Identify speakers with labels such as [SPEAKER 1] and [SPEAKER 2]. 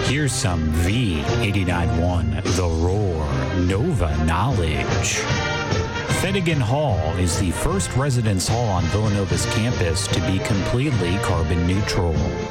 [SPEAKER 1] Here's some V89.1 The Roar Nova knowledge. Finnegan Hall is the first residence hall on Villanova's campus to be completely carbon neutral.